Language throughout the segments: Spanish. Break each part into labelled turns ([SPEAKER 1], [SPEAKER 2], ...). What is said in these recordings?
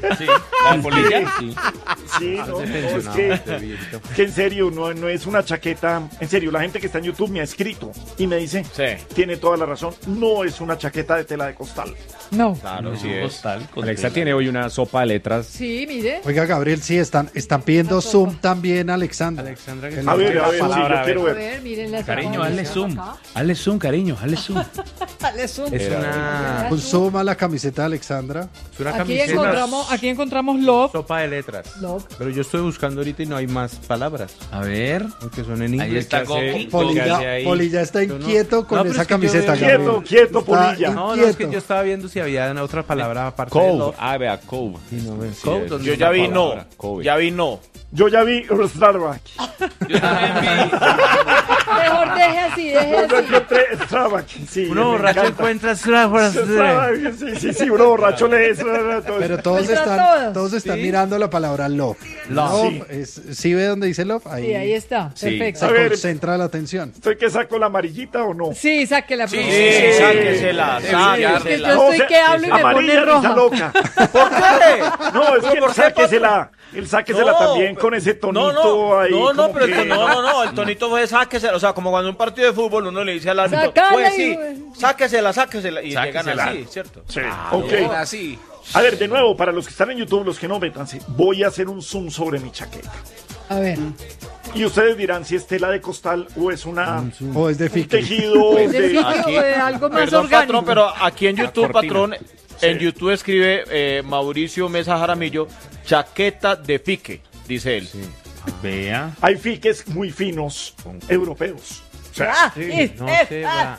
[SPEAKER 1] Sí, la polilla, sí.
[SPEAKER 2] Sí, no, es que en serio, no es una chaqueta. En serio, la gente que está en YouTube me ha escrito y me dice, tiene toda la razón, no es una chaqueta de tela de costal.
[SPEAKER 3] No.
[SPEAKER 1] Claro, sí es.
[SPEAKER 4] Costal, Alexa tiene hoy una sopa de letras.
[SPEAKER 3] Sí, mire.
[SPEAKER 5] Oiga, Gabriel, sí, están pidiendo zoom también, Alexandra.
[SPEAKER 2] A ver, sí, yo quiero
[SPEAKER 3] A
[SPEAKER 2] ver.
[SPEAKER 3] ver, miren la
[SPEAKER 4] Cariño,
[SPEAKER 3] sopa.
[SPEAKER 4] hazle zoom. Hazle zoom, cariño, hazle zoom.
[SPEAKER 3] Dale zoom.
[SPEAKER 4] Es una...
[SPEAKER 5] Un zoom a la camiseta de Alexandra.
[SPEAKER 6] Es una
[SPEAKER 3] Aquí encontramos love.
[SPEAKER 6] sopa de letras.
[SPEAKER 3] Love.
[SPEAKER 6] Pero yo estoy buscando ahorita y no hay más palabras.
[SPEAKER 4] A ver.
[SPEAKER 6] Aunque son en inglés.
[SPEAKER 4] Ahí está
[SPEAKER 6] ¿Qué
[SPEAKER 4] Goki.
[SPEAKER 6] hace ahí?
[SPEAKER 5] Poli ya está
[SPEAKER 6] Yo no-
[SPEAKER 5] inquieto con
[SPEAKER 6] No, pero
[SPEAKER 5] esa
[SPEAKER 6] es que yo
[SPEAKER 5] camiseta,
[SPEAKER 6] veo-
[SPEAKER 5] Gabriel.
[SPEAKER 2] Quieto,
[SPEAKER 5] Está
[SPEAKER 2] Polilla.
[SPEAKER 6] No, es que
[SPEAKER 5] inquieto.
[SPEAKER 6] yo estaba viendo si había otra palabra aparte de
[SPEAKER 4] Cove.
[SPEAKER 6] love.
[SPEAKER 4] Ah, vea, Cove.
[SPEAKER 6] Y no me-
[SPEAKER 4] Sí,
[SPEAKER 6] Cove,
[SPEAKER 4] es.
[SPEAKER 6] ¿dónde
[SPEAKER 1] Yo
[SPEAKER 6] está
[SPEAKER 1] ya
[SPEAKER 6] la
[SPEAKER 1] vi no.
[SPEAKER 6] palabra?
[SPEAKER 4] Kobe.
[SPEAKER 1] Ya vi no.
[SPEAKER 2] Yo ya vi Starbucks.
[SPEAKER 1] Yo también vi.
[SPEAKER 3] Mejor deje así, deje
[SPEAKER 2] Yo
[SPEAKER 3] así.
[SPEAKER 2] encontré Starbucks. Sí,
[SPEAKER 6] Uno
[SPEAKER 2] me
[SPEAKER 6] borracho
[SPEAKER 2] encanta.
[SPEAKER 6] encuentra
[SPEAKER 2] Starbucks, sí, uno borracho lee eso.
[SPEAKER 5] Pero todos
[SPEAKER 3] Están
[SPEAKER 5] todos están
[SPEAKER 6] ¿Sí?
[SPEAKER 5] mirando la palabra love.
[SPEAKER 2] Love.
[SPEAKER 5] ¿Sí ve dónde dice love?
[SPEAKER 3] Sí, ahí está.
[SPEAKER 4] Sí.
[SPEAKER 3] Perfecto.
[SPEAKER 2] A ver.
[SPEAKER 5] Concentra la atención.
[SPEAKER 2] ¿Estoy que saco la amarillita o no?
[SPEAKER 3] Sí, saque la
[SPEAKER 1] Sí,
[SPEAKER 3] próxima.
[SPEAKER 1] sáquesela,
[SPEAKER 3] Que
[SPEAKER 1] sáquesela.
[SPEAKER 3] yo estoy que hablo y me
[SPEAKER 2] amarilla,
[SPEAKER 3] pone roja.
[SPEAKER 2] risa loca.
[SPEAKER 1] ¿Por qué?
[SPEAKER 2] No, es que
[SPEAKER 1] ¿Por
[SPEAKER 2] él
[SPEAKER 1] qué,
[SPEAKER 2] sáquesela. Él sáquesela
[SPEAKER 1] No,
[SPEAKER 2] también con ese tonito ahí.
[SPEAKER 1] No,
[SPEAKER 2] como
[SPEAKER 1] pero
[SPEAKER 2] que-
[SPEAKER 1] el tonito fue sáquesela. O sea, como cuando en un partido de fútbol uno le dice al árbitro,
[SPEAKER 3] Sácala
[SPEAKER 1] pues
[SPEAKER 3] y-
[SPEAKER 1] sí, sáquesela. Y llegan
[SPEAKER 4] Sáquesela.
[SPEAKER 1] así, ¿cierto?
[SPEAKER 2] Sí,
[SPEAKER 1] Ah,
[SPEAKER 2] ok.
[SPEAKER 1] llegan así.
[SPEAKER 2] A ver, de nuevo, para los que están en YouTube, los que no, métanse. Voy a hacer un zoom sobre mi chaqueta.
[SPEAKER 3] A ver.
[SPEAKER 2] Y ustedes dirán si es tela de costal o es una
[SPEAKER 5] O es de
[SPEAKER 2] un
[SPEAKER 5] fique.
[SPEAKER 2] tejido
[SPEAKER 3] ¿Es de
[SPEAKER 2] de...
[SPEAKER 3] fique
[SPEAKER 1] aquí-
[SPEAKER 3] o de algo más
[SPEAKER 1] Perdón,
[SPEAKER 3] orgánico?
[SPEAKER 1] patrón, pero aquí en YouTube,
[SPEAKER 4] cortina.
[SPEAKER 1] patrón, en YouTube escribe Mauricio Mesa Jaramillo, chaqueta de fique, dice él.
[SPEAKER 4] Vea.
[SPEAKER 2] Hay fiques muy finos europeos. O sea,
[SPEAKER 3] Ah,
[SPEAKER 6] no se va.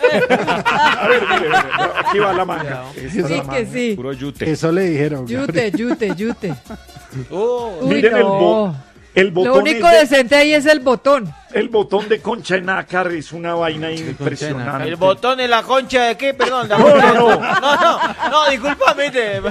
[SPEAKER 2] a ver, mire, aquí va la manga. Esta es
[SPEAKER 3] Sí
[SPEAKER 2] la
[SPEAKER 3] que
[SPEAKER 2] manga.
[SPEAKER 3] sí.
[SPEAKER 4] Puro yute.
[SPEAKER 5] Eso le dijeron. Gabriel.
[SPEAKER 3] Yute.
[SPEAKER 1] Oh,
[SPEAKER 3] Uy,
[SPEAKER 2] Miren
[SPEAKER 3] no.
[SPEAKER 2] el
[SPEAKER 3] Lo
[SPEAKER 2] botón
[SPEAKER 3] único
[SPEAKER 2] es de-
[SPEAKER 3] decente ahí es el botón.
[SPEAKER 2] el botón de concha en nácar es una vaina impresionante.
[SPEAKER 1] el botón en la concha de qué, perdón. No, discúlpame.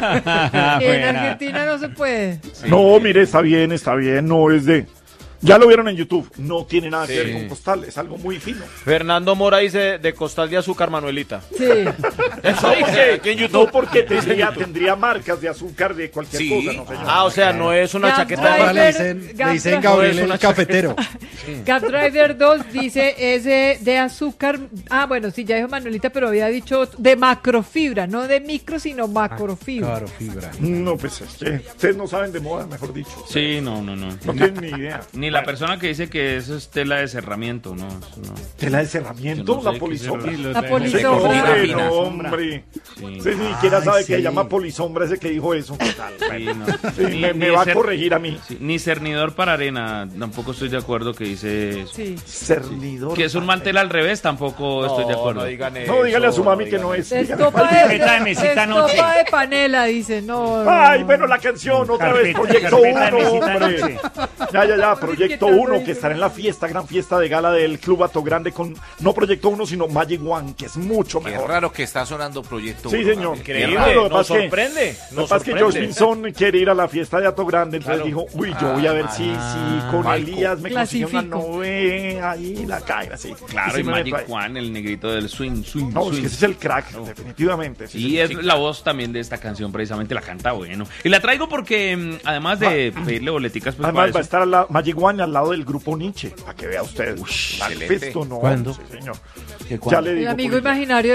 [SPEAKER 3] En Argentina no se puede.
[SPEAKER 2] No, mire, está bien, no es de... Ya lo vieron en YouTube, no tiene nada que ver con costal, es algo muy fino.
[SPEAKER 1] Fernando Mora dice de costal de azúcar, Manuelita.
[SPEAKER 3] Sí.
[SPEAKER 1] Eso
[SPEAKER 2] No,
[SPEAKER 1] dice aquí en
[SPEAKER 2] no
[SPEAKER 1] YouTube.
[SPEAKER 2] porque tendría marcas de azúcar de cualquier cosa, no señor.
[SPEAKER 1] Ah, o sea, no es una
[SPEAKER 3] Gap
[SPEAKER 1] chaqueta
[SPEAKER 5] Ahora
[SPEAKER 1] de...
[SPEAKER 5] le dicen Gabriel el cafetero.
[SPEAKER 3] Gap Driver 2 dice es de azúcar. Ah, bueno, sí, ya dijo Manuelita, pero había dicho de macrofibra, no de micro, sino macrofibra.
[SPEAKER 6] Claro, fibra.
[SPEAKER 2] No, pues es que ustedes no saben de moda, mejor dicho.
[SPEAKER 4] Sí, no.
[SPEAKER 2] No tienen ni idea.
[SPEAKER 4] Ni la persona que dice que eso es tela de cerramiento, no. Eso no.
[SPEAKER 2] ¿Tela de cerramiento?
[SPEAKER 4] Yo no sé
[SPEAKER 2] La
[SPEAKER 4] qué
[SPEAKER 2] polisombra.
[SPEAKER 4] será.
[SPEAKER 3] La
[SPEAKER 2] No sé,
[SPEAKER 3] polisombra.
[SPEAKER 2] hombre,
[SPEAKER 4] Fina.
[SPEAKER 2] no, hombre.
[SPEAKER 4] Sí.
[SPEAKER 2] Usted ni siquiera sabe que
[SPEAKER 5] sí.
[SPEAKER 2] se llama polisombra ese que dijo eso. ¿Qué tal?
[SPEAKER 4] Sí, no.
[SPEAKER 2] Sí, me va a corregir a mí.
[SPEAKER 4] Sí, ni cernidor para arena, tampoco estoy de acuerdo que dice eso.
[SPEAKER 3] Sí.
[SPEAKER 2] Cernidor.
[SPEAKER 4] Que es un mantel al revés, tampoco estoy de acuerdo.
[SPEAKER 1] No digan
[SPEAKER 2] No, dígale a su mami que
[SPEAKER 1] digan
[SPEAKER 2] no
[SPEAKER 1] eso.
[SPEAKER 2] es. dígale.
[SPEAKER 3] Estopa de panela, dice. No.
[SPEAKER 2] Ay, bueno, la canción, otra vez, Proyecto 1, hombre. Ya, Proyecto 1, que estará en la fiesta, gran fiesta de gala del Club Ato Grande con, no Proyecto 1, sino Magic One, que es mucho
[SPEAKER 7] Qué
[SPEAKER 2] mejor.
[SPEAKER 7] raro que está sonando Proyecto
[SPEAKER 2] Sí,
[SPEAKER 7] 1,
[SPEAKER 2] señor.
[SPEAKER 7] Gabriel.
[SPEAKER 1] Increíble,
[SPEAKER 2] Claro, lo que
[SPEAKER 1] nos
[SPEAKER 2] pasa es que-
[SPEAKER 1] sorprende.
[SPEAKER 2] Lo que pasa es que George Pinson quiere ir a la fiesta de Ato Grande, entonces
[SPEAKER 1] Claro.
[SPEAKER 2] dijo, uy, yo voy a ver si con
[SPEAKER 7] Falco.
[SPEAKER 2] Elías me consigue una
[SPEAKER 3] Clasifico.
[SPEAKER 2] novena ahí, la caen así.
[SPEAKER 4] Claro,
[SPEAKER 2] sí
[SPEAKER 4] y
[SPEAKER 2] me
[SPEAKER 4] Magic
[SPEAKER 2] meto ahí.
[SPEAKER 4] Juan, el negrito del swing.
[SPEAKER 2] No, es que ese es el crack, definitivamente. sí,
[SPEAKER 4] Y
[SPEAKER 2] sí.
[SPEAKER 4] es la voz también de esta canción, precisamente la canta bueno. Y la traigo porque, además de pedirle boleticas, pues
[SPEAKER 2] Además
[SPEAKER 4] para
[SPEAKER 2] va a
[SPEAKER 4] eso.
[SPEAKER 2] estar Magic One al lado del grupo Nietzsche, para que vea usted.
[SPEAKER 7] excelente.
[SPEAKER 2] Esto no,
[SPEAKER 6] ¿Cuándo?
[SPEAKER 2] sí, señor.
[SPEAKER 6] ¿Qué
[SPEAKER 2] Ya
[SPEAKER 6] cuándo?
[SPEAKER 2] le
[SPEAKER 3] El
[SPEAKER 2] digo.
[SPEAKER 3] amigo
[SPEAKER 2] Polilla.
[SPEAKER 3] imaginario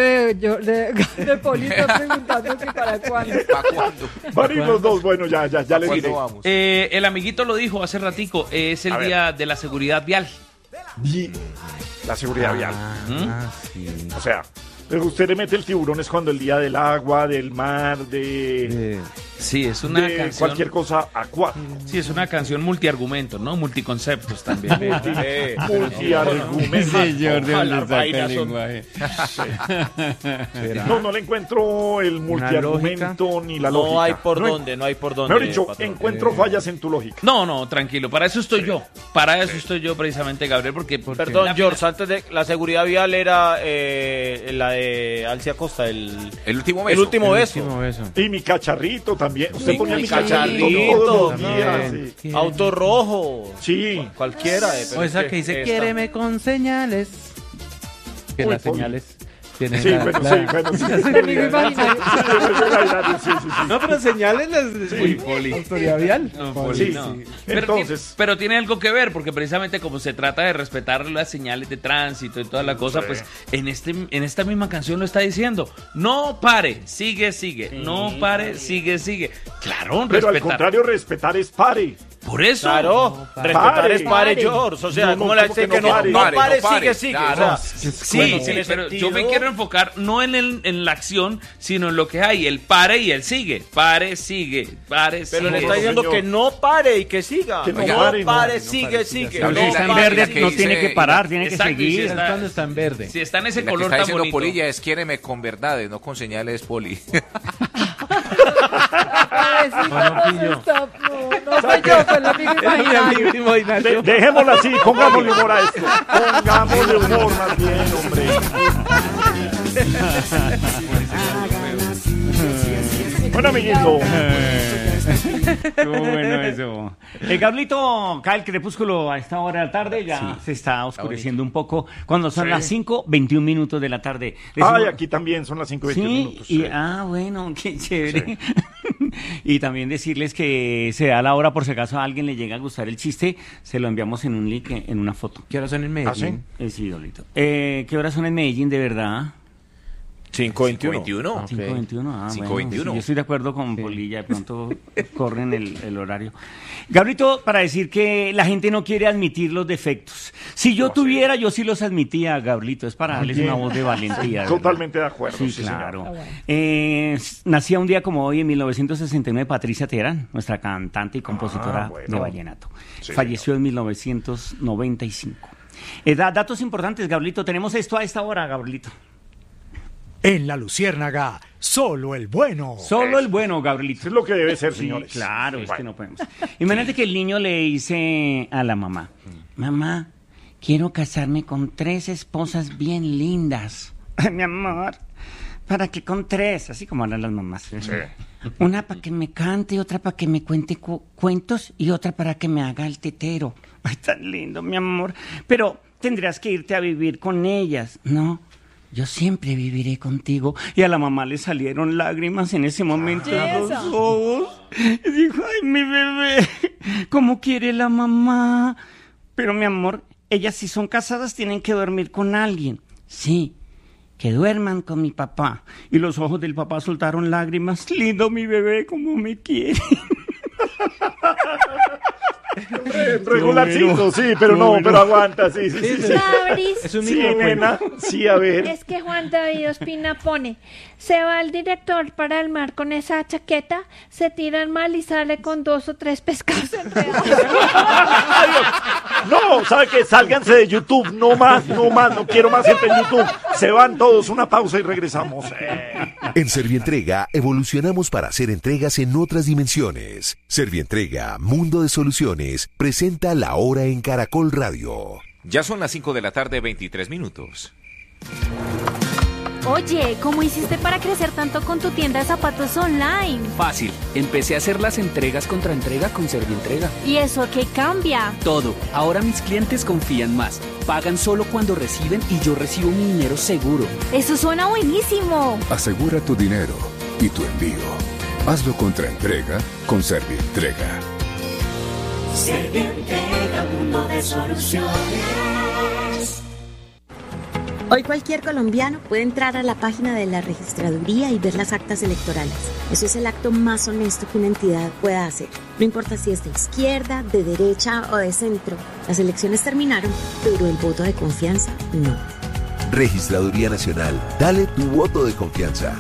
[SPEAKER 3] de Poli está preguntando que para cuándo.
[SPEAKER 7] ¿Para cuándo?
[SPEAKER 2] Van a ir los dos, bueno, ya les diré.
[SPEAKER 7] ¿Cuándo vamos?
[SPEAKER 4] El amiguito lo dijo hace ratico, es el
[SPEAKER 2] A ver.
[SPEAKER 4] día de la seguridad vial.
[SPEAKER 2] Y la seguridad vial.
[SPEAKER 6] Ah, sí.
[SPEAKER 2] O sea, pero usted le mete el tiburón es cuando el día del agua, del mar, de
[SPEAKER 4] Sí, es una canción.
[SPEAKER 2] cualquier cosa acuática.
[SPEAKER 4] Sí, es una canción multiargumento, ¿no? Multiconceptos también.
[SPEAKER 2] Multiargumento.
[SPEAKER 1] Ojalá vainas son-
[SPEAKER 2] No le encuentro el multiargumento ni la lógica.
[SPEAKER 1] No hay por dónde, no hay por dónde.
[SPEAKER 2] Mejor dicho,
[SPEAKER 1] patrón.
[SPEAKER 2] encuentro fallas en tu lógica.
[SPEAKER 4] No, tranquilo, para eso estoy yo. Para eso estoy yo precisamente, Gabriel, porque...
[SPEAKER 1] Perdón, George, antes de la seguridad vial era la de Alcia Costa, el
[SPEAKER 7] último beso.
[SPEAKER 1] El último beso.
[SPEAKER 6] Último beso.
[SPEAKER 2] Y mi cacharrito también. Usted
[SPEAKER 1] Mi
[SPEAKER 2] ponía mi
[SPEAKER 1] cacharrito
[SPEAKER 2] cacharrito todos los
[SPEAKER 1] también.
[SPEAKER 2] días. Sí.
[SPEAKER 1] Auto rojo.
[SPEAKER 2] Sí.
[SPEAKER 1] Cualquiera. Pero
[SPEAKER 6] O
[SPEAKER 1] es
[SPEAKER 6] esa que dice,
[SPEAKER 1] esta-
[SPEAKER 6] quiéreme con señales. Que
[SPEAKER 2] Uy,
[SPEAKER 6] las
[SPEAKER 2] Poli.
[SPEAKER 6] señales. Tiene
[SPEAKER 2] Sí, bueno, sí.
[SPEAKER 3] El amigo imaginario.
[SPEAKER 2] Sí.
[SPEAKER 6] No, pero señalen las autoridad vial.
[SPEAKER 4] No, Poli,
[SPEAKER 2] Sí,
[SPEAKER 4] no.
[SPEAKER 2] sí.
[SPEAKER 4] Pero,
[SPEAKER 2] Entonces-
[SPEAKER 4] pero tiene algo que ver, porque precisamente como se trata de respetar las señales de tránsito y toda la cosa,
[SPEAKER 2] Sí.
[SPEAKER 4] pues en esta misma canción lo está diciendo. No pare, sigue. No pare, sigue. Claro,
[SPEAKER 2] Pero al
[SPEAKER 4] respetar.
[SPEAKER 2] contrario, respetar es pare.
[SPEAKER 4] Por eso.
[SPEAKER 1] Claro, respetar
[SPEAKER 2] Pare.
[SPEAKER 1] es pare,
[SPEAKER 3] Pare.
[SPEAKER 1] George. O sea,
[SPEAKER 2] No,
[SPEAKER 1] ¿cómo le
[SPEAKER 2] ¿cómo
[SPEAKER 1] dice
[SPEAKER 2] que
[SPEAKER 1] que
[SPEAKER 2] no pare?
[SPEAKER 1] no pare,
[SPEAKER 7] No pare.
[SPEAKER 1] sigue?
[SPEAKER 7] Claro.
[SPEAKER 1] O sea,
[SPEAKER 4] Sí,
[SPEAKER 1] bueno,
[SPEAKER 4] sí,
[SPEAKER 1] tiene
[SPEAKER 4] pero yo me
[SPEAKER 1] sentido.
[SPEAKER 4] quiero enfocar no en la acción, sino en lo que hay, el pare y el sigue. Pare, sigue.
[SPEAKER 1] Pero le
[SPEAKER 2] Sí,
[SPEAKER 1] está diciendo
[SPEAKER 2] señor.
[SPEAKER 1] que no pare y que siga.
[SPEAKER 2] Que no
[SPEAKER 1] no
[SPEAKER 2] pare,
[SPEAKER 1] pare,
[SPEAKER 2] no
[SPEAKER 1] sigue.
[SPEAKER 7] Pero
[SPEAKER 1] No
[SPEAKER 7] si está en
[SPEAKER 1] pare,
[SPEAKER 7] verde,
[SPEAKER 1] sigue.
[SPEAKER 7] no tiene que parar,
[SPEAKER 4] tiene que seguir.
[SPEAKER 6] Es cuando está en verde.
[SPEAKER 4] Si está en ese
[SPEAKER 7] La que
[SPEAKER 4] color
[SPEAKER 7] está
[SPEAKER 4] tan
[SPEAKER 7] diciendo
[SPEAKER 4] bonito.
[SPEAKER 7] Polilla es quiéreme con verdades, no con señales, Poli.
[SPEAKER 3] No soy yo, fue el amigo imaginario.
[SPEAKER 2] Dejémoslo así, pongámosle humor a esto. Pongámosle humor más bien, hombre. Bueno, amiguito.
[SPEAKER 8] Estuvo bueno eso. Gablito, cae el crepúsculo a esta hora de la tarde, ya se está oscureciendo un poco. Cuando son las 5:21 minutos de la tarde.
[SPEAKER 2] Ay, aquí también son las 5:21
[SPEAKER 8] Sí,
[SPEAKER 2] minutos.
[SPEAKER 8] y, bueno, qué chévere. Y también decirles que se da la hora por si acaso a alguien le llega a gustar el chiste, se lo enviamos en un link, en una foto.
[SPEAKER 6] ¿Qué horas son en Medellín?
[SPEAKER 8] Sí, Dolito. ¿Qué horas son en Medellín, de verdad?
[SPEAKER 1] 5:21.
[SPEAKER 8] 5:21,
[SPEAKER 7] 5:21.
[SPEAKER 8] bueno, sí, yo estoy de acuerdo con Polilla, de pronto corren el horario. Gabrielito, para decir que la gente no quiere admitir los defectos. Si yo tuviera, yo sí los admitía, Gabrielito, es para darles una voz de valentía. ¿verdad?
[SPEAKER 2] Totalmente de acuerdo.
[SPEAKER 8] Sí,
[SPEAKER 2] señor.
[SPEAKER 8] claro. Nacía un día como hoy, en 1969, Patricia Terán, nuestra cantante y compositora
[SPEAKER 2] bueno.
[SPEAKER 8] de vallenato.
[SPEAKER 2] Sí,
[SPEAKER 8] Falleció en 1995. Datos importantes, Gabrielito. Tenemos esto a esta hora, Gabrielito.
[SPEAKER 9] En La Luciérnaga, solo el bueno.
[SPEAKER 8] Solo el bueno, Gabrielito.
[SPEAKER 2] Eso es lo que debe ser,
[SPEAKER 8] Sí,
[SPEAKER 2] señores.
[SPEAKER 8] claro, es
[SPEAKER 2] Bueno.
[SPEAKER 8] que no podemos. Imagínate que el niño le dice a la mamá, mamá, quiero casarme con 3 esposas bien lindas. Ay, mi amor, ¿para qué con 3? Así como hablan las mamás.
[SPEAKER 2] Sí.
[SPEAKER 8] Una para que me cante, otra para que me cuente cuentos y otra para que me haga el tetero. Ay, tan lindo, mi amor. Pero tendrás que irte a vivir con ellas. No, yo siempre viviré contigo. Y a la mamá le salieron lágrimas en ese momento en los ojos. Y dijo, ay, mi bebé, ¿cómo quiere la mamá? Pero, mi amor, ellas si son casadas tienen que dormir con alguien. Sí, que duerman con mi papá. Y los ojos del papá soltaron lágrimas. Lindo mi bebé, cómo me quiere.
[SPEAKER 2] Regularcito, sí, pero no, pero aguanta, sí.
[SPEAKER 10] Fabris,
[SPEAKER 6] Es un
[SPEAKER 2] Sí,
[SPEAKER 6] microcuento.
[SPEAKER 2] nena, sí, a ver.
[SPEAKER 10] es que Juan David Ospina pone, se va el director para el mar con esa chaqueta, se tira al mar y sale con 2 o 3 pescados enredados.
[SPEAKER 2] No, ¿sabe qué? Sálganse de YouTube, no más, no quiero más gente en YouTube. Se van todos, una pausa y regresamos.
[SPEAKER 11] En Servientrega evolucionamos para hacer entregas en otras dimensiones. Servientrega, Mundo de Soluciones, presenta La Hora en Caracol Radio.
[SPEAKER 7] Ya son las 5 de la tarde, 23 minutos.
[SPEAKER 12] Oye, ¿cómo hiciste para crecer tanto con tu tienda de zapatos online?
[SPEAKER 13] Fácil, empecé a hacer las entregas contra entrega con Servientrega.
[SPEAKER 12] ¿Y eso a qué cambia?
[SPEAKER 13] Todo, ahora mis clientes confían más, pagan solo cuando reciben y yo recibo mi dinero seguro.
[SPEAKER 12] Eso suena buenísimo.
[SPEAKER 14] Asegura tu dinero y tu envío. Hazlo contra entrega con Servientrega.
[SPEAKER 15] Servientrega, mundo de soluciones.
[SPEAKER 16] Hoy cualquier colombiano puede entrar a la página de la registraduría y ver las actas electorales. Eso es el acto más honesto que una entidad pueda hacer. No importa si es de izquierda, de derecha o de centro. Las elecciones terminaron, pero el voto de confianza no.
[SPEAKER 11] Registraduría Nacional, dale tu voto de confianza.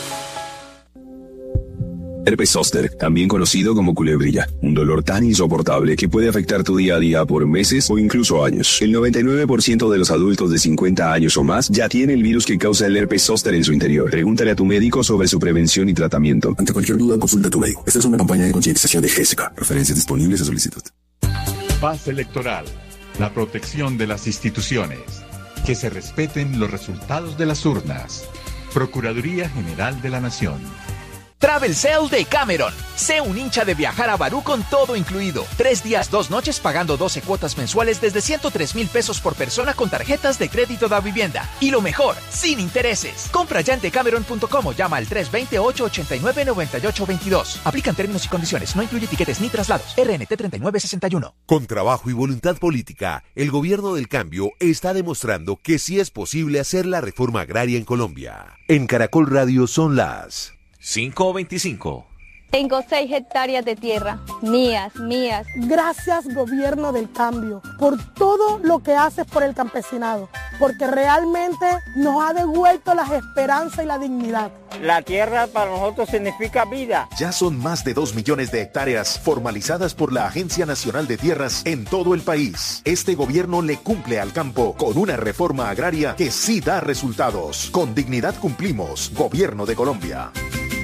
[SPEAKER 17] Herpes zóster, también conocido como culebrilla, un dolor tan insoportable que puede afectar tu día a día por meses o incluso años. El 99% de los adultos de 50 años o más ya tiene el virus que causa el herpes zóster en su interior. Pregúntale a tu médico sobre su prevención y tratamiento.
[SPEAKER 14] Ante cualquier duda, consulta a tu médico. Esta es una campaña de concientización de GESECA. Referencias disponibles a solicitud.
[SPEAKER 18] Paz electoral, la protección de las instituciones, que se respeten los resultados de las urnas. Procuraduría General de la Nación.
[SPEAKER 19] Travel Sale de Cameron. Sé un hincha de viajar a Barú con todo incluido. 3 días, 2 noches pagando 12 cuotas mensuales desde 103,000 pesos por persona con tarjetas de crédito da vivienda. Y lo mejor, sin intereses. Compra ya en decameron.com o llama al 320-889-9822. Aplican términos y condiciones. No incluye tiquetes ni traslados. RNT 3961.
[SPEAKER 11] Con trabajo y voluntad política, el gobierno del cambio está demostrando que sí es posible hacer la reforma agraria en Colombia. En Caracol Radio son las
[SPEAKER 7] 5:25.
[SPEAKER 20] Tengo 6 hectáreas de tierra, mías.
[SPEAKER 21] Gracias, gobierno del cambio, por todo lo que haces por el campesinado, porque realmente nos ha devuelto la esperanza y la dignidad.
[SPEAKER 22] La tierra para nosotros significa vida.
[SPEAKER 23] Ya son más de 2 millones de hectáreas formalizadas por la Agencia Nacional de Tierras en todo el país. Este gobierno le cumple al campo con una reforma agraria que sí da resultados. Con dignidad cumplimos, Gobierno de Colombia.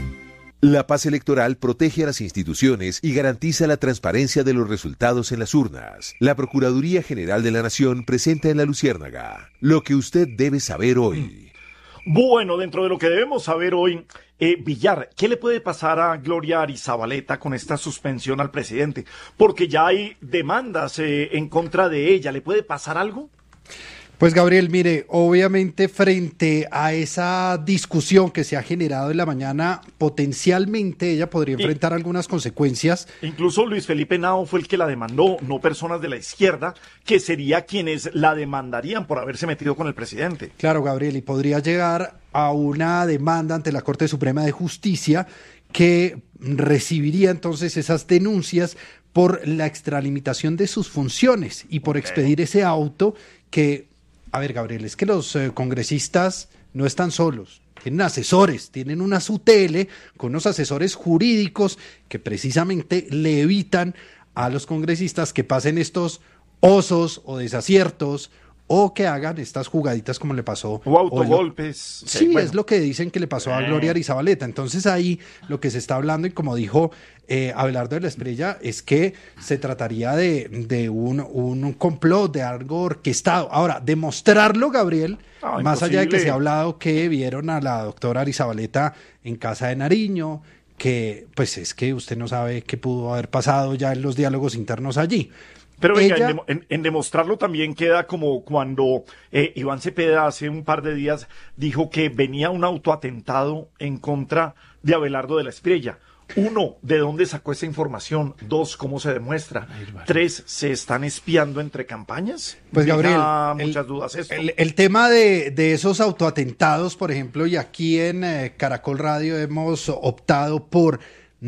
[SPEAKER 11] La paz electoral protege a las instituciones y garantiza la transparencia de los resultados en las urnas. La Procuraduría General de la Nación presenta en La Luciérnaga lo que usted debe saber hoy.
[SPEAKER 2] Bueno, dentro de lo que debemos saber hoy, Villar, ¿qué le puede pasar a Gloria Arizabaleta con esta suspensión al presidente? Porque ya hay demandas en contra de ella. ¿Le puede pasar algo?
[SPEAKER 5] Pues Gabriel, mire, obviamente frente a esa discusión que se ha generado en la mañana, potencialmente ella podría enfrentar algunas consecuencias.
[SPEAKER 2] Incluso Luis Felipe Henao fue el que la demandó, no personas de la izquierda, que sería quienes la demandarían por haberse metido con el presidente.
[SPEAKER 5] Claro, Gabriel, y podría llegar a una demanda ante la Corte Suprema de Justicia que recibiría entonces esas denuncias por la extralimitación de sus funciones y por expedir ese auto que... A ver, Gabriel, es que los congresistas no están solos, tienen asesores, tienen una SUTELE con unos asesores jurídicos que precisamente le evitan a los congresistas que pasen estos osos o desaciertos o que hagan estas jugaditas como le pasó.
[SPEAKER 2] O autogolpes.
[SPEAKER 5] Sí, bueno. Es lo que dicen que le pasó a Gloria Arizabaleta. Entonces ahí lo que se está hablando, y como dijo Abelardo de la Espriella, es que se trataría de un complot, de algo orquestado. Ahora, demostrarlo, Gabriel, más allá de que se ha hablado que vieron a la doctora Arizabaleta en casa de Nariño, que pues es que usted no sabe qué pudo haber pasado ya en los diálogos internos allí.
[SPEAKER 2] Pero venga, en demostrarlo también queda como cuando Iván Cepeda hace un par de días dijo que venía un autoatentado en contra de Abelardo de la Espriella. 1, ¿de dónde sacó esa información? 2, ¿cómo se demuestra? 3, ¿se están espiando entre campañas?
[SPEAKER 5] Pues Gabriel,
[SPEAKER 2] muchas dudas esto.
[SPEAKER 5] El tema de esos autoatentados, por ejemplo, y aquí en Caracol Radio hemos optado por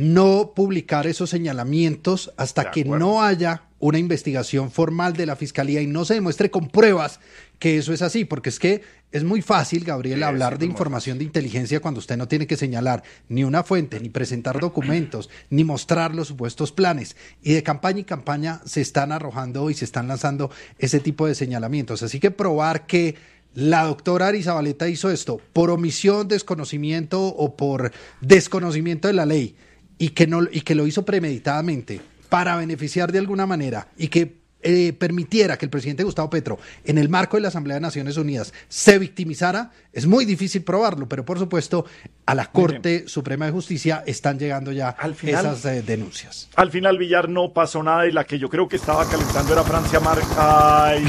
[SPEAKER 5] no publicar esos señalamientos hasta que no haya una investigación formal de la Fiscalía y no se demuestre con pruebas que eso es así, porque es que es muy fácil, Gabriel, hablar de información de inteligencia cuando usted no tiene que señalar ni una fuente, ni presentar documentos, ni mostrar los supuestos planes. Y de campaña y campaña se están arrojando y se están lanzando ese tipo de señalamientos. Así que probar que la doctora Arizabaleta hizo esto por omisión, desconocimiento o por desconocimiento de la ley y que lo hizo premeditadamente para beneficiar de alguna manera y que permitiera que el presidente Gustavo Petro, en el marco de la Asamblea de Naciones Unidas, se victimizara, es muy difícil probarlo, pero por supuesto a la Corte Suprema de Justicia están llegando ya esas denuncias.
[SPEAKER 2] Al final, Villar, no pasó nada y la que yo creo que estaba calentando era Francia ¡Ay,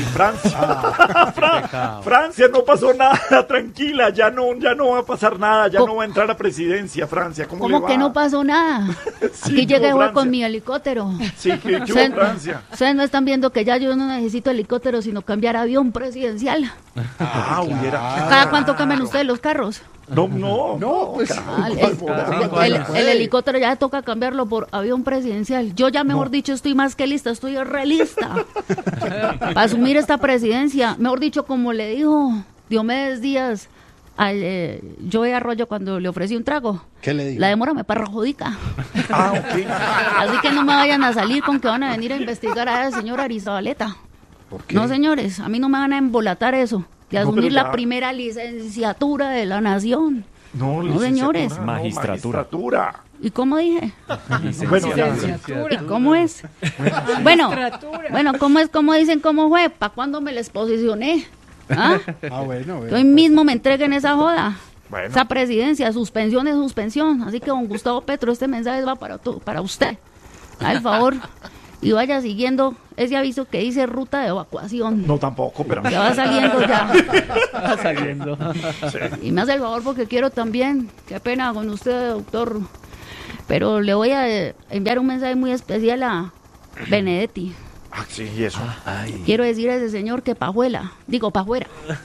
[SPEAKER 2] Francia! Francia, no pasó nada, tranquila, ya no va a pasar nada, ya no va a entrar a presidencia, Francia. ¿Cómo le va?
[SPEAKER 24] que no pasó nada?
[SPEAKER 2] Sí,
[SPEAKER 24] aquí llegué con mi helicóptero.
[SPEAKER 2] Sí, que hubo Francia.
[SPEAKER 24] Ustedes no están viendo que ya yo no necesito helicóptero, sino cambiar avión presidencial. ¿Cada cuánto cambian ustedes los carros?
[SPEAKER 2] No, pues
[SPEAKER 24] el helicóptero ya toca cambiarlo por avión presidencial. Yo ya, mejor dicho, estoy más que lista, estoy re lista para asumir esta presidencia. Mejor dicho, como le dijo Diomedes Díaz al Joey Arroyo cuando le ofrecí un trago.
[SPEAKER 5] ¿Qué le dijo?
[SPEAKER 24] La demora me perjudica. Así que no me vayan a salir con que van a venir a investigar a esa señora Arizabaleta. No, señores, a mí no me van a embolatar eso de asumir la primera licenciatura de la nación. No, señores.
[SPEAKER 2] Magistratura.
[SPEAKER 24] ¿Y cómo dije?
[SPEAKER 2] Licenciatura.
[SPEAKER 24] ¿Y cómo es? Bueno, ¿cómo es? ¿Cómo dicen? ¿Cómo fue? ¿Para cuándo me les posicioné? Bueno. Hoy mismo me entreguen esa joda.
[SPEAKER 2] Bueno.
[SPEAKER 24] Esa presidencia, suspensión es suspensión. Así que, don Gustavo Petro, este mensaje va para usted. Haga el favor y vaya siguiendo ese aviso que dice ruta de evacuación.
[SPEAKER 2] No, tampoco, pero...
[SPEAKER 24] Ya va saliendo ya.
[SPEAKER 6] Va saliendo.
[SPEAKER 2] Sí.
[SPEAKER 24] Y me hace el favor porque quiero también, qué pena con usted, doctor, pero le voy a enviar un mensaje muy especial a Benedetti.
[SPEAKER 2] Ah, sí, y eso.
[SPEAKER 24] Ay. Quiero decir a ese señor que pajuela, digo pajuera.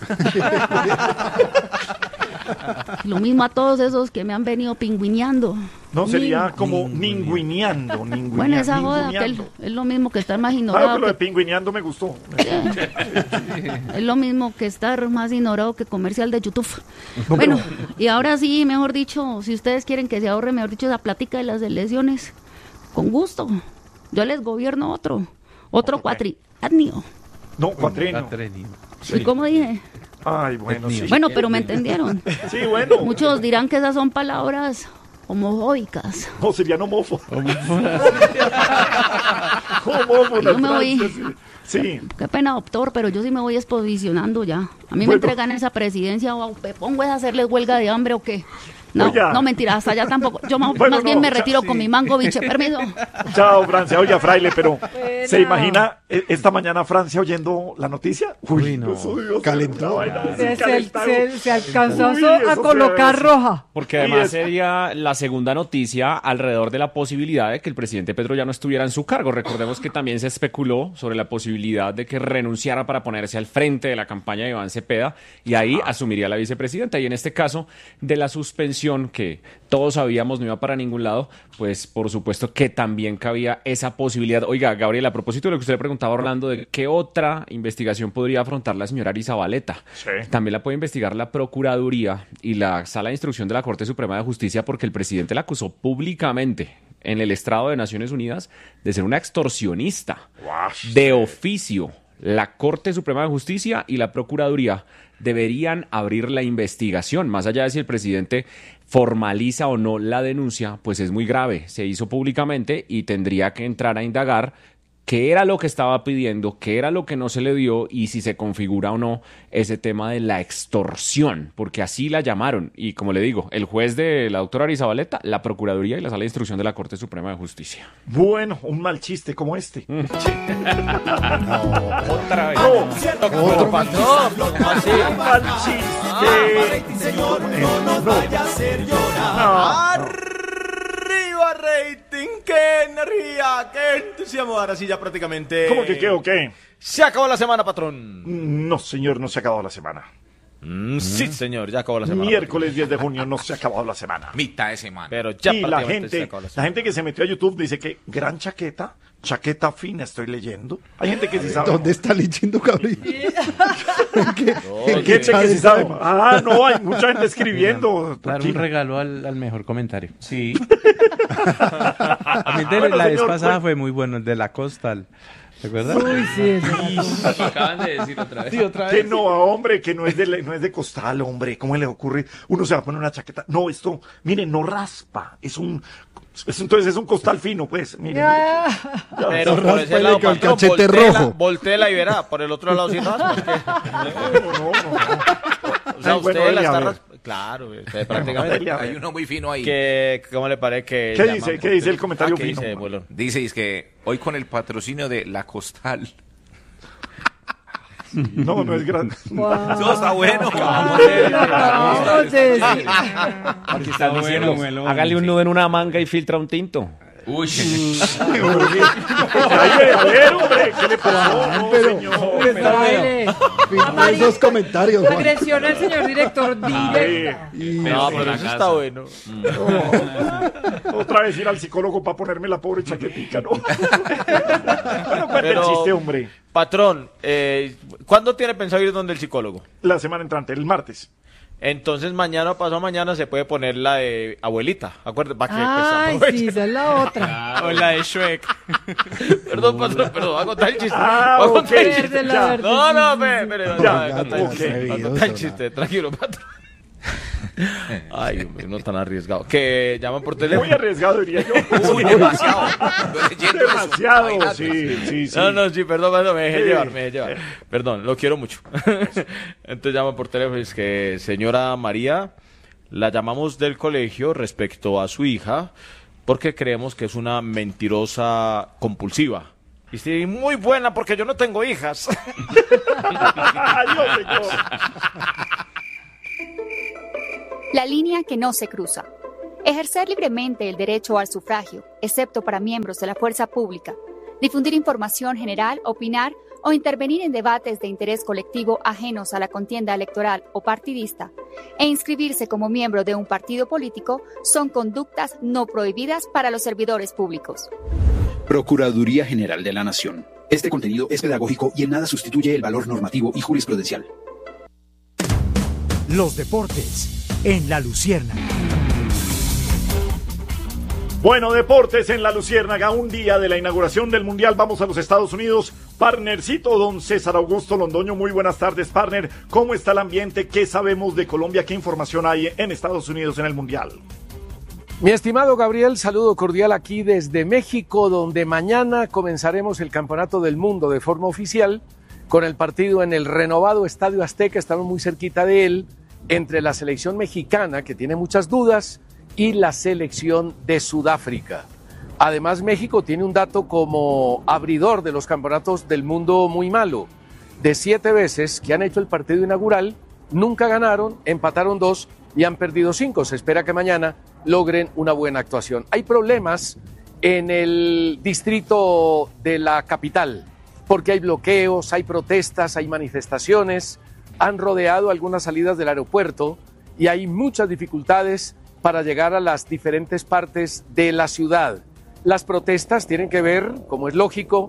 [SPEAKER 24] Lo mismo a todos esos que me han venido pingüineando.
[SPEAKER 2] No, sería como ningüineando.
[SPEAKER 24] Bueno, esa joda, que es lo mismo que estar más ignorado.
[SPEAKER 2] Pero lo de pingüineando me gustó.
[SPEAKER 24] Es lo mismo que estar más ignorado que comercial de YouTube. Bueno, y ahora sí, mejor dicho, si ustedes quieren que se ahorre, mejor dicho, esa plática de las elecciones, con gusto. Yo les gobierno otro cuatrienio.
[SPEAKER 2] No, cuatrienio.
[SPEAKER 24] ¿Y cómo dije?
[SPEAKER 2] Ay, bueno, sí.
[SPEAKER 24] Bueno, pero me entendieron.
[SPEAKER 2] Sí, bueno.
[SPEAKER 24] Muchos dirán que esas son palabras homofóbicas.
[SPEAKER 2] No, serían homófobas.
[SPEAKER 24] Yo me voy.
[SPEAKER 2] Sí.
[SPEAKER 24] Qué pena, doctor, pero yo sí me voy exposicionando ya. A mí me entregan esa presidencia o me pongo a hacerles huelga de hambre o qué. No, oiga. No, mentira, hasta allá tampoco. Yo más bien me retiro con mi mango, biche, permiso.
[SPEAKER 2] Chao, Francia. Oiga, fraile, pero ¿se imagina esta mañana Francia oyendo la noticia?
[SPEAKER 5] Uy, no. Calentó.
[SPEAKER 21] Se alcanzó a colocar roja.
[SPEAKER 1] Porque además sería la segunda noticia alrededor de la posibilidad de que el presidente Petro ya no estuviera en su cargo. Recordemos que también se especuló sobre la posibilidad de que renunciara para ponerse al frente de la campaña de Iván Cepeda y ahí asumiría la vicepresidenta. Y en este caso, de la suspensión que todos sabíamos no iba para ningún lado, pues por supuesto que también cabía esa posibilidad. Oiga, Gabriel, a propósito de lo que usted le preguntaba a Orlando, de qué otra investigación podría afrontar la señora Arizabaleta. Sí. También la puede investigar la Procuraduría y la Sala de Instrucción de la Corte Suprema de Justicia porque el presidente la acusó públicamente en el estrado de Naciones Unidas de ser una extorsionista de oficio. La Corte Suprema de Justicia y la Procuraduría deberían abrir la investigación, más allá de si el presidente formaliza o no la denuncia, pues es muy grave, se hizo públicamente y tendría que entrar a indagar qué era lo que estaba pidiendo, qué era lo que no se le dio y si se configura o no ese tema de la extorsión, porque así la llamaron. Y como le digo, el juez de la doctora Arizabaleta, la Procuraduría y la Sala de Instrucción de la Corte Suprema de Justicia.
[SPEAKER 2] Bueno, un mal chiste como este.
[SPEAKER 1] No, otra vez.
[SPEAKER 2] Otro patrón. Así. Un mal chiste.
[SPEAKER 3] No vaya a hacer llorar. ¡Arriba, rating! ¡Qué energía! ¡Qué entusiasmo! Ahora sí, ya prácticamente...
[SPEAKER 2] ¿Cómo que qué o qué?
[SPEAKER 3] ¿Se acabó la semana, patrón?
[SPEAKER 2] No, señor, no se ha acabado la semana.
[SPEAKER 3] Sí, señor, ya acabó la semana.
[SPEAKER 2] Miércoles 10 de junio no se ha acabado la semana.
[SPEAKER 3] Mitad de semana.
[SPEAKER 2] Pero ya y la gente que se metió a YouTube dice que gran chaqueta fina estoy leyendo. Hay gente que sí sabe.
[SPEAKER 5] ¿Dónde está leyendo, Gabriel?
[SPEAKER 2] ¿Qué cheque sí sabe? Ah, no, hay mucha gente escribiendo.
[SPEAKER 6] Dar un regalo al mejor comentario.
[SPEAKER 1] Sí.
[SPEAKER 6] A mí la vez pasada fue muy bueno, el de la Costal. ¿Te acuerdas?
[SPEAKER 21] Uy, sí.
[SPEAKER 1] Lo acaban de decir otra vez.
[SPEAKER 6] Sí, otra vez.
[SPEAKER 2] Que no, hombre, que no es de costal, hombre. ¿Cómo le ocurre? Uno se va a poner una chaqueta. No, esto, mire, no raspa. Entonces es un costal fino, pues. Mire.
[SPEAKER 3] Pero por ese lado,
[SPEAKER 5] el cachete rojo.
[SPEAKER 3] Voltéela y verá. Por el otro lado sí raspa.
[SPEAKER 2] No.
[SPEAKER 3] O sea, usted la está raspando. Claro, prácticamente.
[SPEAKER 4] Hay uno muy fino ahí.
[SPEAKER 3] ¿Cómo le parece que
[SPEAKER 2] ¿Qué dice el comentario fino?
[SPEAKER 4] Dice que hoy con el patrocinio de La Costal.
[SPEAKER 2] No es grande.
[SPEAKER 4] Eso está bueno.
[SPEAKER 1] Aquí está bueno. Hágale un nudo en una manga y filtra un tinto.
[SPEAKER 4] Uy.
[SPEAKER 2] Hombre, ¿qué le pasó?
[SPEAKER 5] Señor. Esos comentarios.
[SPEAKER 21] Agresión al señor director directa.
[SPEAKER 3] No, pero eso está bueno.
[SPEAKER 2] Otra vez ir al psicólogo para ponerme la pobre chaquetica, ¿no? Bueno, cuente el chiste, hombre.
[SPEAKER 3] Patrón, ¿cuándo tiene pensado ir donde el psicólogo?
[SPEAKER 2] La semana entrante, el martes.
[SPEAKER 3] Entonces mañana o pasado mañana se puede poner la de abuelita, acuérdate, para que
[SPEAKER 21] ay, sí, esa es la otra.
[SPEAKER 3] O la de Shrek. Perdón, patrón, perdón, va a contar el chiste.
[SPEAKER 2] Va a contar el chiste.
[SPEAKER 3] No, espere, va a contar el chiste, tranquilo, patrón. Ay, hombre, no tan arriesgado. Que llaman por teléfono.
[SPEAKER 2] Muy arriesgado, diría yo.
[SPEAKER 4] Uy, demasiado.
[SPEAKER 2] Demasiado, sí.
[SPEAKER 3] No, sí, perdón, me dejé llevar. Perdón, lo quiero mucho. Entonces llaman por teléfono y es que, señora María,
[SPEAKER 8] la llamamos del colegio respecto a su hija porque creemos que es una mentirosa compulsiva. Y sí, muy buena porque yo no tengo hijas.
[SPEAKER 9] La línea que no se cruza. Ejercer libremente el derecho al sufragio, excepto para miembros de la fuerza pública. Difundir información general, opinar o intervenir en debates de interés colectivo ajenos a la contienda electoral o partidista, e inscribirse como miembro de un partido político son conductas no prohibidas para los servidores públicos.
[SPEAKER 10] Procuraduría General de la Nación. Este contenido es pedagógico y en nada sustituye el valor normativo y jurisprudencial.
[SPEAKER 13] Los deportes en La Luciérnaga.
[SPEAKER 2] Bueno, deportes en La Luciérnaga, un día de la inauguración del Mundial, vamos a los Estados Unidos. Partnercito, don César Augusto Londoño, muy buenas tardes, partner. ¿Cómo está el ambiente? ¿Qué sabemos de Colombia? ¿Qué información hay en Estados Unidos en el Mundial?
[SPEAKER 25] Mi estimado Gabriel, saludo cordial aquí desde México, donde mañana comenzaremos el Campeonato del Mundo de forma oficial, con el partido en el renovado Estadio Azteca, estamos muy cerquita de él, entre la selección mexicana, que tiene muchas dudas, y la selección de Sudáfrica. Además, México tiene un dato como abridor de los campeonatos del mundo muy malo. De 7 veces que han hecho el partido inaugural, nunca ganaron, empataron 2 y han perdido 5. Se espera que mañana logren una buena actuación. Hay problemas en el distrito de la capital, porque hay bloqueos, hay protestas, hay manifestaciones, han rodeado algunas salidas del aeropuerto y hay muchas dificultades para llegar a las diferentes partes de la ciudad. Las protestas tienen que ver, como es lógico,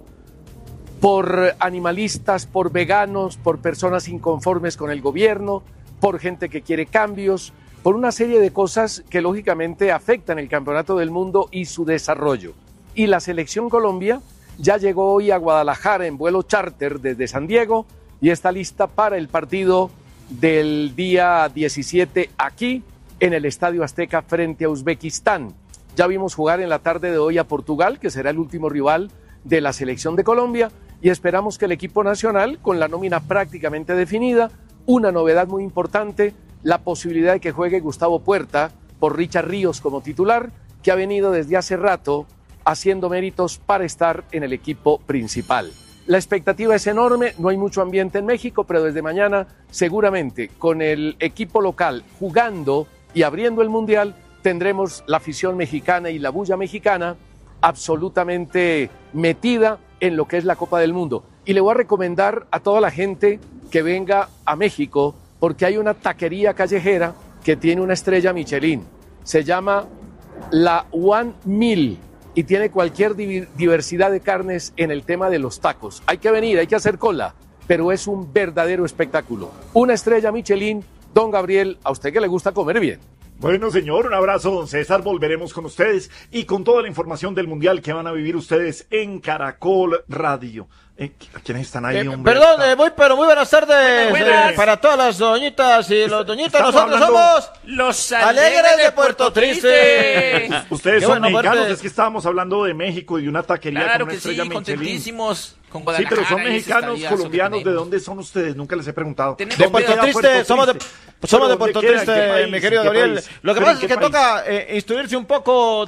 [SPEAKER 25] por animalistas, por veganos, por personas inconformes con el gobierno, por gente que quiere cambios, por una serie de cosas que lógicamente afectan el Campeonato del Mundo y su desarrollo. Y la Selección Colombia ya llegó hoy a Guadalajara en vuelo charter desde San Diego y está lista para el partido del día 17 aquí, en el Estadio Azteca frente a Uzbekistán. Ya vimos jugar en la tarde de hoy a Portugal, que será el último rival de la selección de Colombia, y esperamos que el equipo nacional, con la nómina prácticamente definida, una novedad muy importante, la posibilidad de que juegue Gustavo Puerta por Richard Ríos como titular, que ha venido desde hace rato haciendo méritos para estar en el equipo principal. La expectativa es enorme, no hay mucho ambiente en México, pero desde mañana seguramente con el equipo local jugando y abriendo el Mundial, tendremos la afición mexicana y la bulla mexicana absolutamente metida en lo que es la Copa del Mundo. Y le voy a recomendar a toda la gente que venga a México, porque hay una taquería callejera que tiene una estrella Michelin. Se llama la One Meal y tiene cualquier diversidad de carnes en el tema de los tacos. Hay que venir, hay que hacer cola, pero es un verdadero espectáculo. Una estrella Michelin. Don Gabriel, a usted que le gusta comer bien.
[SPEAKER 2] Bueno, señor, un abrazo, don César. Volveremos con ustedes y con toda la información del Mundial que van a vivir ustedes en Caracol Radio. ¿Quiénes están ahí, hombre?
[SPEAKER 26] Perdón, pero muy buenas tardes.
[SPEAKER 3] Buenas.
[SPEAKER 26] Para todas las doñitas y los doñitas. Nosotros
[SPEAKER 2] hablando...
[SPEAKER 26] somos
[SPEAKER 3] los
[SPEAKER 26] Alegres de Puerto Triste.
[SPEAKER 2] Ustedes son mexicanos, es que estábamos hablando de México y de una taquería
[SPEAKER 3] claro
[SPEAKER 2] con una
[SPEAKER 3] que
[SPEAKER 2] estrella
[SPEAKER 3] sí,
[SPEAKER 2] Michelin.
[SPEAKER 3] Contentísimos con
[SPEAKER 2] Sí,
[SPEAKER 3] Guadalajara.
[SPEAKER 2] pero son
[SPEAKER 3] ese
[SPEAKER 2] mexicanos,
[SPEAKER 3] estadiazo
[SPEAKER 2] colombianos.
[SPEAKER 3] que
[SPEAKER 2] ¿De
[SPEAKER 3] tenemos.
[SPEAKER 2] dónde son ustedes? Nunca les he preguntado.
[SPEAKER 26] De Puerto Triste, somos de Puerto Triste, mi querido Gabriel. Lo que pasa es que toca instruirse un poco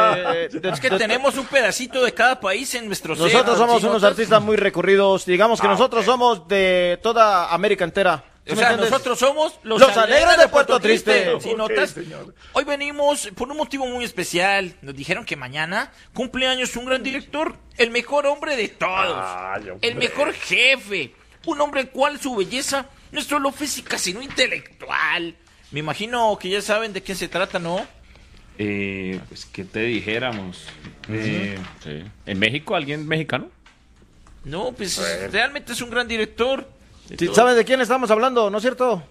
[SPEAKER 3] Es que tenemos un pedacito de cada país en nuestro ser.
[SPEAKER 26] Nosotros somos unos artistas muy recurridos, digamos que nosotros somos de toda América entera.
[SPEAKER 3] O sea, nosotros somos los
[SPEAKER 26] Alegres de Puerto Triste.
[SPEAKER 3] ¿Sí notas? Hoy venimos por un motivo muy especial. Nos dijeron que mañana cumpleaños un gran director, el mejor hombre de todos, el mejor jefe, un hombre el cual su belleza no es solo física, sino intelectual. Me imagino que ya saben de quién se trata, ¿no?
[SPEAKER 1] Pues, ¿qué te dijéramos? Sí. ¿En México alguien mexicano?
[SPEAKER 3] No, pues realmente es un gran director.
[SPEAKER 26] Sí, ¿sabes de quién estamos hablando, no es cierto?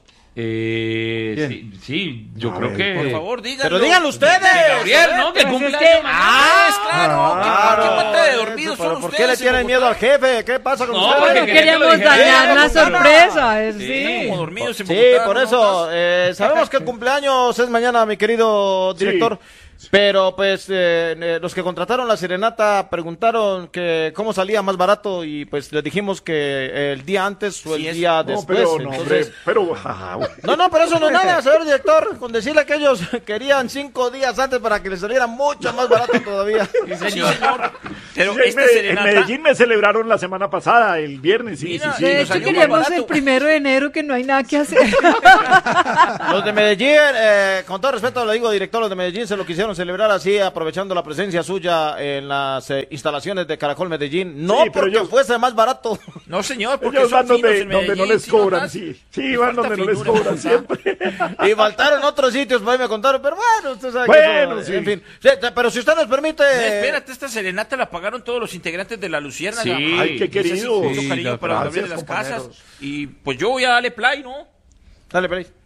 [SPEAKER 1] Sí, yo creo que...
[SPEAKER 3] Por favor, díganlo.
[SPEAKER 26] Pero díganlo ustedes.
[SPEAKER 3] Gabriel, ¿no? Que cumpleaños. Claro. ¿Qué parte de dormidos son ustedes?
[SPEAKER 26] ¿Por qué le tienen miedo al jefe? ¿Qué pasa con ustedes?
[SPEAKER 27] Porque queríamos dañar la sorpresa. Sí,
[SPEAKER 3] como dormidos en
[SPEAKER 26] sí,
[SPEAKER 3] Bogotá,
[SPEAKER 26] por
[SPEAKER 3] ¿no?
[SPEAKER 26] eso. Sabemos que el cumpleaños es mañana, mi querido director.
[SPEAKER 8] Pero pues los que contrataron la serenata preguntaron que cómo salía más barato y pues les dijimos que el día antes o el día después.
[SPEAKER 2] Pero
[SPEAKER 8] eso no es nada, señor director, con decirle que ellos querían 5 días antes para que les saliera mucho más barato todavía.
[SPEAKER 3] Sí, señor. Pero
[SPEAKER 2] en Medellín me celebraron la semana pasada, el viernes. Sí.
[SPEAKER 27] De hecho, queríamos el 1 de enero que no hay nada que hacer.
[SPEAKER 8] Los de Medellín, con todo respeto le digo, director, los de Medellín se lo quisieron celebrar así, aprovechando la presencia suya en las instalaciones de Caracol Medellín. No, porque fuese más barato.
[SPEAKER 3] No, señor, porque
[SPEAKER 2] ellos van donde
[SPEAKER 3] Medellín,
[SPEAKER 2] no les cobran, sí, van donde no les cobran siempre.
[SPEAKER 8] Y faltaron otros sitios, por ahí me contaron, pero bueno, usted sabe que eso, en fin. Pero si usted nos permite...
[SPEAKER 3] espérate, esta serenata la pagaron todos los integrantes de la Luciérnaga.
[SPEAKER 2] Sí. Ay, qué querido.
[SPEAKER 3] Mucho cariño para Gabriel de las Casas. Y pues yo voy a darle play, ¿no?
[SPEAKER 8] Dale play.